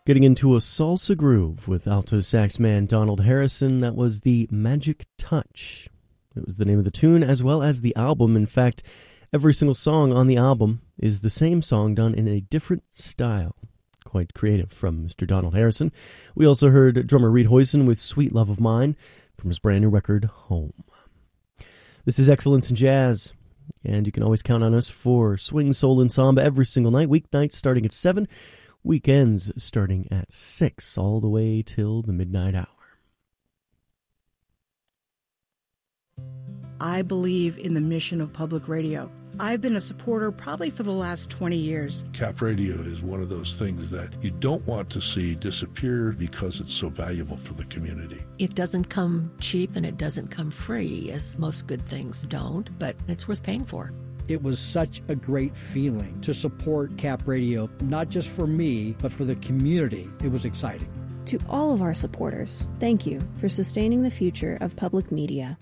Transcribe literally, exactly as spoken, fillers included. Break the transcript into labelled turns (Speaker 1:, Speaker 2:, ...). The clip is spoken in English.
Speaker 1: Getting into a salsa groove with alto sax man Donald Harrison, that was the Magic Touch. It was the name of the tune as well as the album. In fact, every single song on the album is the same song done in a different style. Quite creative from Mister Donald Harrison. We also heard drummer Reed Hoyson with Sweet Love of Mine from his brand new record, Home. This is Excellence in Jazz, and you can always count on us for swing, soul, and samba every single night, weeknights starting at seven, weekends starting at six, all the way till the midnight hour.
Speaker 2: I believe in the mission of public radio. I've been a supporter probably for the last twenty years.
Speaker 3: Cap Radio is one of those things that you don't want to see disappear because it's so valuable for the community.
Speaker 4: It doesn't come cheap and it doesn't come free, as most good things don't, but it's worth paying for.
Speaker 5: It was such a great feeling to support Cap Radio, not just for me, but for the community. It was exciting.
Speaker 6: To all of our supporters, thank you for sustaining the future of public media.